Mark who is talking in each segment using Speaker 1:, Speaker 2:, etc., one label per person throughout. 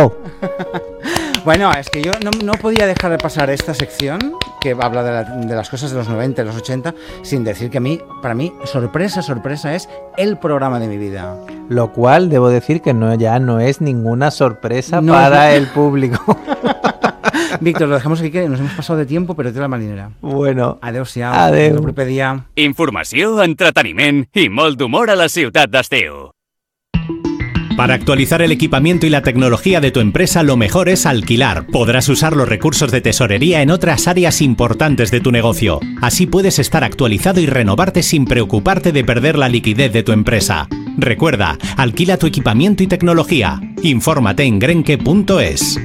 Speaker 1: ¡Bravo!
Speaker 2: Bueno, es que yo no podía dejar de pasar esta sección que habla de las cosas de los 90, de los 80, sin decir que para mí, sorpresa es el programa de mi vida.
Speaker 1: Lo cual debo decir que ya no es ninguna sorpresa para el público.
Speaker 2: Víctor, lo dejamos aquí, que nos hemos pasado de tiempo, però té la marinera.
Speaker 1: Bueno,
Speaker 2: adeu-siau.
Speaker 1: Adeu.
Speaker 2: El proper dia.
Speaker 3: Informació, entreteniment i molt d'humor a la ciutat d'estiu.
Speaker 4: Para actualizar el equipamiento y la tecnología de tu empresa, lo mejor es alquilar. Podrás usar los recursos de tesorería en otras áreas importantes de tu negocio. Así puedes estar actualizado y renovarte sin preocuparte de perder la liquidez de tu empresa. Recuerda, alquila tu equipamiento y tecnología. Infórmate en grenke.es.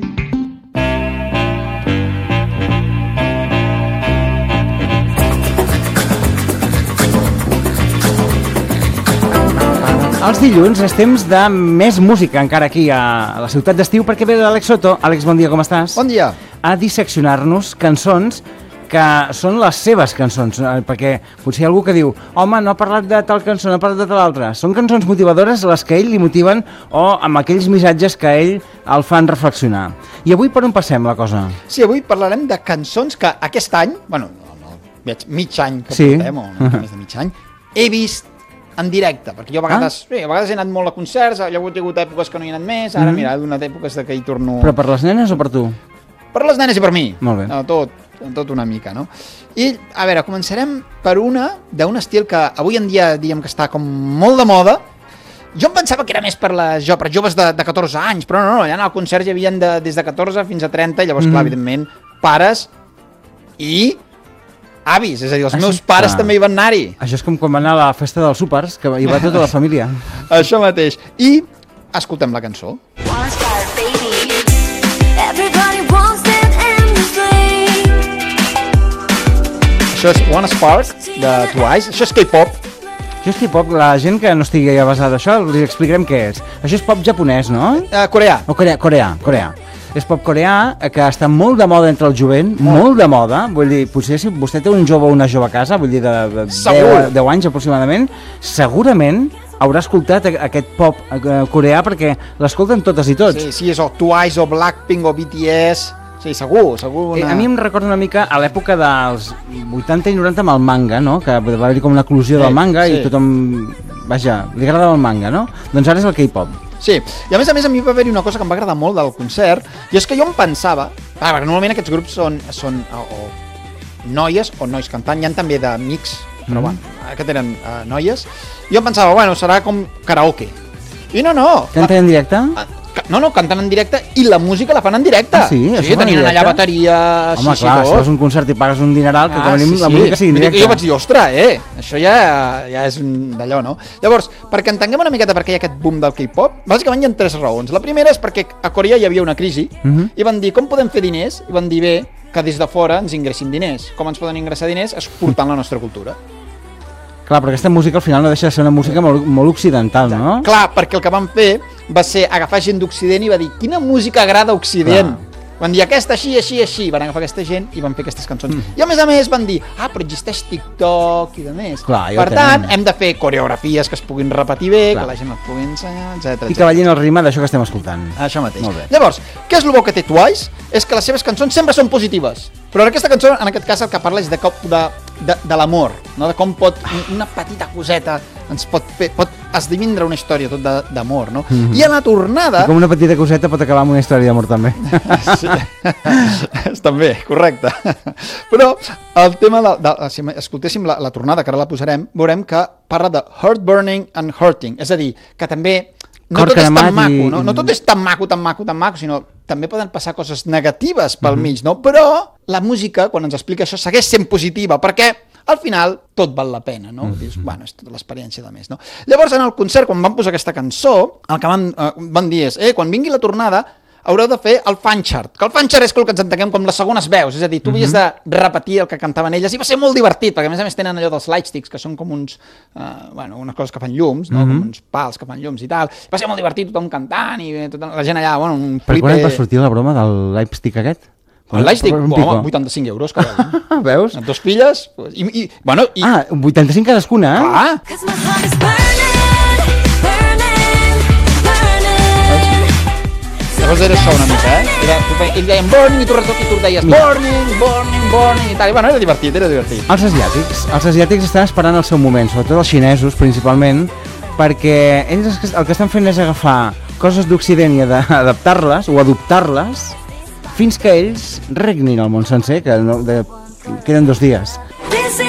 Speaker 2: Els dilluns és temps de més música encara aquí a la ciutat d'estiu, perquè ve l'Àlex Soto. Àlex, bon dia, com estàs?
Speaker 5: Bon dia.
Speaker 2: A disseccionar-nos cançons que són les seves cançons, perquè potser hi ha algú que diu home, no ha parlat de tal cançó, no ha parlat de tal altra. Són cançons motivadores les que ell li motiven o amb aquells missatges que ell el fan reflexionar. I avui per on passem la cosa?
Speaker 5: Sí, avui parlarem de cançons que aquest any, bueno, veig mig any que portem, o una mica més de mig any, he vist en directe, perquè jo a vegades he anat molt a concerts, hi ha hagut èpoques que no hi he anat més, ara mira, he donat èpoques que hi torno...
Speaker 2: Però per les nenes o per tu?
Speaker 5: Per les nenes i per mi.
Speaker 2: Molt bé.
Speaker 5: Tot una mica, no? I, a veure, començarem per una d'un estil que avui en dia diguem que està com molt de moda. Jo em pensava que era més per joves de 14 anys, però no, allà al concert hi havia des de 14 fins a 30, i llavors, clar, evidentment, pares i avis, és a dir, els meus pares també hi van anar-hi.
Speaker 2: Això és com quan van anar a la festa dels súpers, que hi va tota la família.
Speaker 5: Això mateix. I escoltem la cançó. Això és Wanna Spark, de Twice. Això és K-pop.
Speaker 2: Això és K-pop, la gent que no estigui basada d'això, els explicarem què és. Això és pop japonès, no?
Speaker 5: Coreà.
Speaker 2: O coreà. És pop coreà, que està molt de moda entre el jovent, molt de moda. Vull dir, potser si vostè té un jove o una jove a casa, vull dir, de 10 anys aproximadament, segurament haurà escoltat aquest pop coreà perquè l'escolten totes i tots.
Speaker 5: Sí, és o Twice, o Blackpink, o BTS... Sí, segur.
Speaker 2: A mi em recorda una mica a l'època dels 80 i 90 amb el manga, no? Que va haver-hi com una eclosió del manga i tothom, vaja, li agradava el manga, no? Doncs ara és el K-pop.
Speaker 5: Sí, i a més a mi va haver-hi una cosa que em va agradar molt del concert, i és que jo em pensava, perquè normalment aquests grups són o noies o nois cantant, hi ha també de mix, però bueno, aquest eren noies, i jo em pensava, bueno, serà com karaoke. I no.
Speaker 2: Canten en directe?
Speaker 5: No, canten en directe i la música la fan en directe.
Speaker 2: Ah, sí?
Speaker 5: Sí, tenien allà bateria...
Speaker 2: Home, clar, si fas un concert i pagues un dineral, que com a mínim la música sigui en directe.
Speaker 5: Jo vaig dir, ostres, això ja és d'allò, no? Llavors, perquè entenguem una miqueta per què hi ha aquest boom del K-pop, bàsicament hi ha 3 raons. La primera és perquè a Corea hi havia una crisi i van dir, com podem fer diners? I van dir, bé, que des de fora ens ingressin diners. Com ens poden ingressar diners? Exportant la nostra cultura.
Speaker 2: Clar, però aquesta música al final no deixa de ser una música molt occidental, no?
Speaker 5: Clar, perquè el que van fer va ser agafar gent d'Occident i va dir, quina música agrada a Occident? Van dir, aquesta així, van agafar aquesta gent i van fer aquestes cançons. I a més van dir, però existeix TikTok i de més. Per tant, hem de fer coreografies que es puguin repetir bé, que la gent et pugui ensenyar, etc.
Speaker 2: I que ballin el ritme d'això que estem escoltant.
Speaker 5: Això mateix. Llavors, què és el bo que té Twice? És que les seves cançons sempre són positives. Però aquesta cançó, en aquest cas, el que parla és de l'amor, no? De com una petita coseta ens pot esdevindre una història tot d'amor, no? I a la tornada...
Speaker 2: I com una petita coseta pot acabar amb una història d'amor també.
Speaker 5: Sí, també, correcte. Però el tema si escoltéssim la tornada, que ara la posarem, veurem que parla de heartburning and hurting, és a dir, que també no tot és tan maco, no tot és tan maco, sinó també poden passar coses negatives pel mig, no? Però la música, quan ens explica això, segueix sent positiva, perquè al final tot val la pena, no? Dius, bueno, és tota l'experiència de més, no? Llavors, en el concert, quan van posar aquesta cançó, el que van dir és, quan vingui la tornada, haureu de fer el fanchart, que el fanchart és el que ens entenguem com les segones veus, és a dir, tu havies de repetir el que cantaven elles, i va ser molt divertit, perquè a més tenen allò dels lightsticks, que són com uns, unes coses que fan llums, no? Com uns pals que fan llums i tal, va ser molt divertit, tothom cantant, i tota la gent allà, bueno, un
Speaker 2: flipe... Per quan va sortir la broma del lightstick aquest?
Speaker 5: El lightstick, home, 85 euros cada un.
Speaker 2: Veus?
Speaker 5: Amb 2 pilles, i...
Speaker 2: 85 cadascuna, eh?
Speaker 5: Llavors Llavors era això una mica, Ells deien burning i tu deies burning i tal. I bueno, era divertit.
Speaker 2: Els asiàtics estan esperant el seu moment, sobretot els xinesos principalment, perquè ells el que estan fent és agafar coses d'Occident i adaptar-les o adoptar-les fins que ells regnin el món sencer, que queden 2 dies.